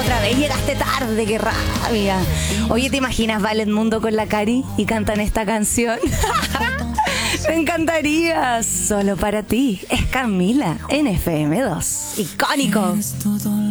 Otra vez llegaste tarde, qué rabia. Oye, ¿te imaginas va el Mundo con la Cari y cantan esta canción? Me encantaría. Solo para ti. Es Camila en FM2. Icónico.